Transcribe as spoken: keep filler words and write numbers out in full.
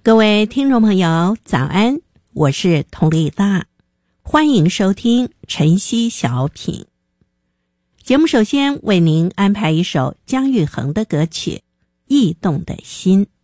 各位听众朋友早安，我是佟丽娜，欢迎收听晨曦小品。节目首先为您安排一首姜育恒的歌曲《驿动的心》。